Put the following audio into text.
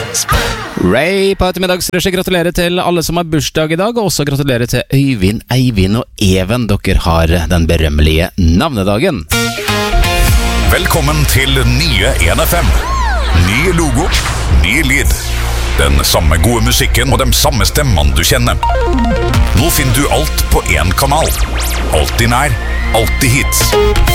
Ray på ettermiddagsrushet, gratulerer til alle som har bursdag i dag, og også gratulerer til Øyvind, Eivind og Even. Dere har den berømmelige navnedagen. Velkommen til nye 1FM. Ny logo, ny lyd. Den samme gode musikken og de samme stemmene du kjenner. Nå finner du alt på én kanal. Alltid nær, alltid hits.